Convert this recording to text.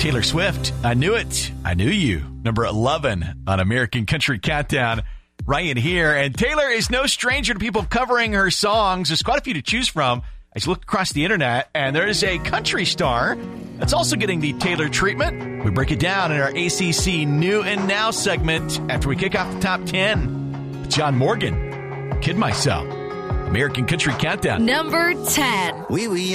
Taylor Swift, I Knew It, I Knew You. Number 11 on American Country Countdown. Ryan here, and Taylor is no stranger to people covering her songs. There's quite a few to choose from. I just looked across the internet, and there's a country star that's also getting the Taylor treatment. We break it down in our ACC New and Now segment after we kick off the top 10. John Morgan, Kid Myself, American Country Countdown. Number 10. Oui, oui.